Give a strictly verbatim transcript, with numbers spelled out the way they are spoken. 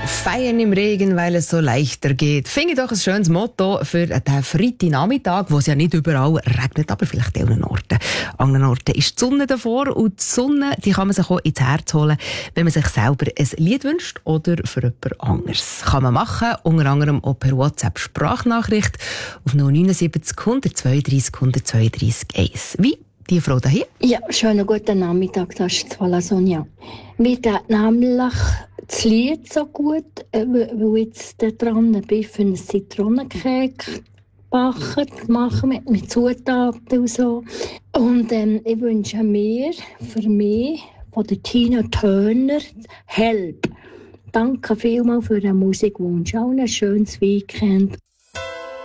Feiern im Regen, weil es so leichter geht. Finde ich doch ein schönes Motto für den Freitagnachmittag, wo es ja nicht überall regnet, aber vielleicht an anderen Orten. An anderen Orten ist die Sonne davor und die Sonne, die kann man sich auch ins Herz holen, wenn man sich selber ein Lied wünscht oder für jemand anderes. Kann man machen, unter anderem auch per WhatsApp-Sprachnachricht auf null neun sieben null eins zwei drei eins zwei drei eins. Wie? Die Frau da hier? Ja, schönen guten Nachmittag, das ist Vala Sonja. Mir tut nämlich das Lied so gut, weil ich jetzt da dran bin, für einen Zitronenkeks backen, machen mit, mit Zutaten und so. Und ähm, ich wünsche mir, für mich, von der Tina Turner, Help. Danke vielmals für den Musikwunsch. Auch ein schönes Weekend.